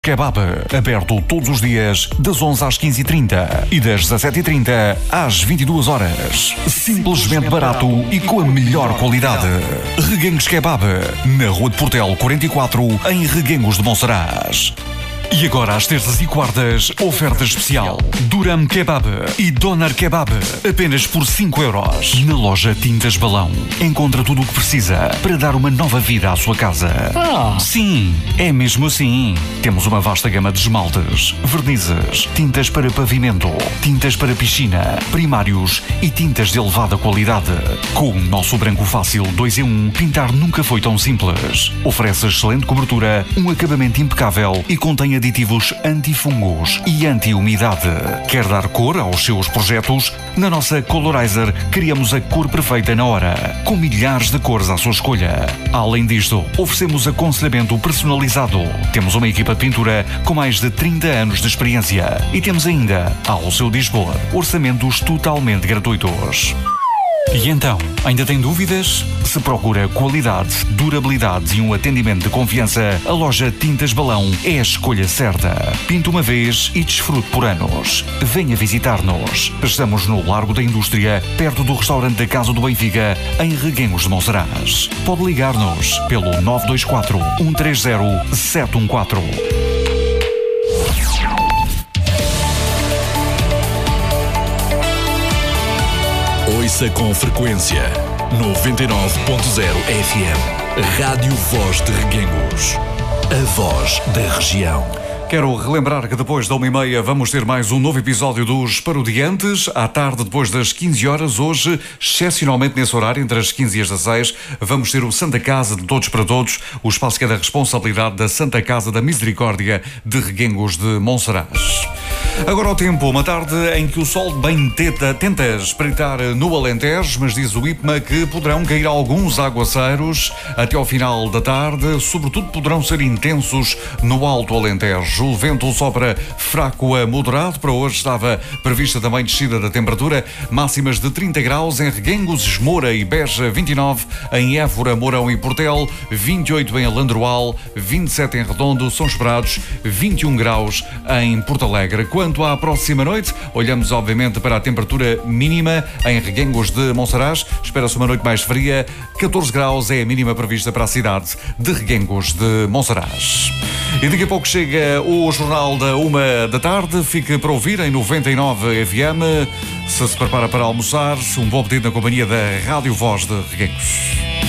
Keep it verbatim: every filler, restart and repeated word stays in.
Kebab, aberto todos os dias, das onze às quinze e trinta e das dezassete e trinta às vinte e duas horas. Simplesmente barato e com a melhor qualidade. Reguengos Kebab, na Rua de Portel quarenta e quatro, em Reguengos de Monsaraz. E agora, às terças e quartas, oferta especial. Duram Kebab e Doner Kebab, apenas por cinco euros. Na loja Tintas Balão, encontra tudo o que precisa para dar uma nova vida à sua casa. Ah. Sim, é mesmo assim. Temos uma vasta gama de esmaltes, vernizes, tintas para pavimento, tintas para piscina, primários e tintas de elevada qualidade. Com o nosso branco fácil dois em um, pintar nunca foi tão simples. Oferece excelente cobertura, um acabamento impecável e contém aditivos antifungos e anti-umidade. Quer dar cor aos seus projetos? Na nossa Colorizer criamos a cor perfeita na hora, com milhares de cores à sua escolha. Além disto, oferecemos aconselhamento personalizado. Temos uma equipa de pintura com mais de trinta anos de experiência e temos ainda, ao seu dispor, orçamentos totalmente gratuitos. E então, ainda tem dúvidas? Se procura qualidade, durabilidade e um atendimento de confiança, a loja Tintas Balão é a escolha certa. Pinte uma vez e desfrute por anos. Venha visitar-nos. Estamos no Largo da Indústria, perto do restaurante da Casa do Benfica, em Reguengos de Monsaraz. Pode ligar-nos pelo nove dois quatro, um três zero, sete um quatro. Ouça com frequência noventa e nove ponto zero F M. Rádio Voz de Reguengos. A voz da região. Quero relembrar que depois da uma e meia vamos ter mais um novo episódio dos Parodiantes. À tarde, depois das quinze horas, hoje, excepcionalmente nesse horário, entre as quinze e as dezasseis, vamos ter o Santa Casa de Todos para Todos, o espaço que é da responsabilidade da Santa Casa da Misericórdia de Reguengos de Monsaraz. Agora ao tempo, uma tarde em que o sol bem tenta, tenta espreitar no Alentejo, mas diz o IPMA que poderão cair alguns aguaceiros até ao final da tarde, sobretudo poderão ser intensos no Alto Alentejo. O vento sopra fraco a moderado, para hoje estava prevista também descida da temperatura, máximas de trinta graus em Reguengos, Esmoura e Beja, vinte e nove em Évora, Mourão e Portel, vinte e oito em Alandroal, vinte e sete em Redondo, são esperados vinte e um graus em Porto Alegre. Quanto à próxima noite, olhamos obviamente para a temperatura mínima em Reguengos de Monsaraz. Espera-se uma noite mais fria. catorze graus é a mínima prevista para a cidade de Reguengos de Monsaraz. E daqui a pouco chega o Jornal da uma da tarde. Fique para ouvir em noventa e nove F M. Se se prepara para almoçar, um bom apetite na companhia da Rádio Voz de Reguengos.